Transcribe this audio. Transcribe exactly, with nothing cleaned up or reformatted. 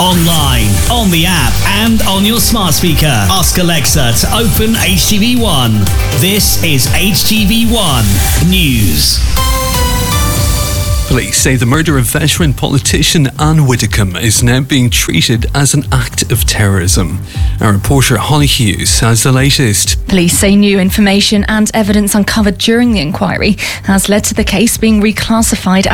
online, on the app, and on your smart speaker. Ask Alexa to open H T V one. This is H T V one News. Police say the murder of veteran politician Anne Widdecombe is now being treated as an act of terrorism. Our reporter Holly Hughes has the latest. Police say new information and evidence uncovered during the inquiry has led to the case being reclassified